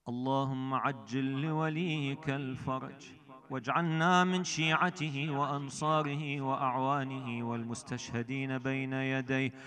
اللهم عجل لوليك الفرج، واجعلنا من شيعته وأنصاره وأعوانه والمستشهدين بين يديه،